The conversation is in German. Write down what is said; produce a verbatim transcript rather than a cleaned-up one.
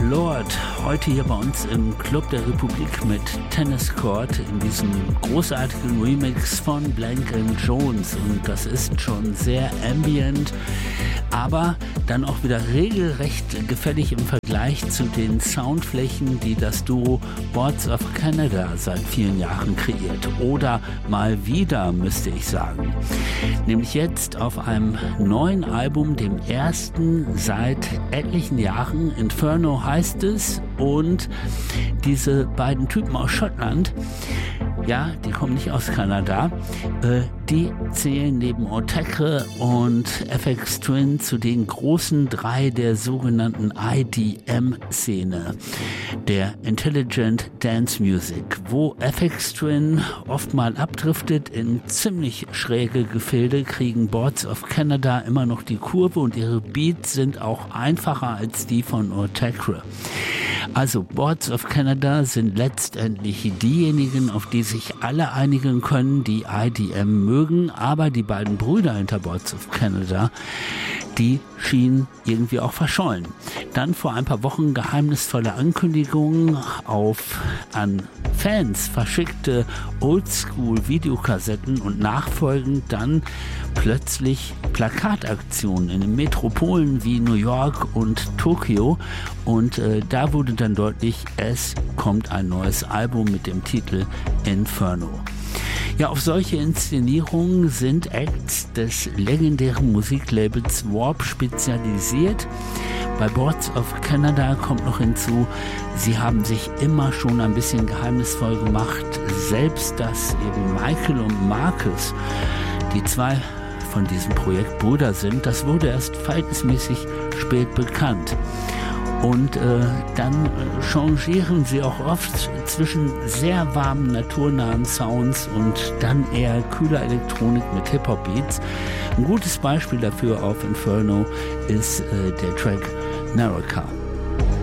Lord, heute hier bei uns im Club der Republik mit Tennis Court in diesem großartigen Remix von Blank and Jones, und das ist schon sehr ambient, aber dann auch wieder regelrecht gefällig im Vergleich zu den Soundflächen, die das Duo Boards of Canada seit vielen Jahren kreiert. Oder mal wieder, müsste ich sagen. Nämlich jetzt auf einem neuen Album, dem ersten seit etlichen Jahren. Inferno heißt es, und diese beiden Typen aus Schottland, ja, die kommen nicht aus Kanada, äh, die zählen neben Autechre und F X Twin zu den großen drei der sogenannten I D M-Szene, der Intelligent Dance Music, wo F X Twin oft mal abdriftet in ziemlich schräge Gefilde, kriegen Boards of Canada immer noch die Kurve, und ihre Beats sind auch einfacher als die von Autechre. Also Boards of Canada sind letztendlich diejenigen, auf die sich alle einigen können, die I D M mögen, aber die beiden Brüder hinter Boards of Canada, die schienen irgendwie auch verschollen. Dann vor ein paar Wochen geheimnisvolle Ankündigungen auf an Fans verschickte Oldschool-Videokassetten und nachfolgend dann plötzlich Plakataktionen in den Metropolen wie New York und Tokio, und äh, da wurde dann deutlich, es kommt ein neues Album mit dem Titel Inferno. Ja, auf solche Inszenierungen sind Acts des legendären Musiklabels Warp spezialisiert. Bei Boards of Canada kommt noch hinzu, sie haben sich immer schon ein bisschen geheimnisvoll gemacht. Selbst dass eben Michael und Marcus, die zwei von diesem Projekt Brüder sind, das wurde erst verhältnismäßig spät bekannt. Und äh, dann changieren sie auch oft zwischen sehr warmen, naturnahen Sounds und dann eher kühler Elektronik mit Hip-Hop-Beats. Ein gutes Beispiel dafür auf Inferno ist äh, der Track Naraka.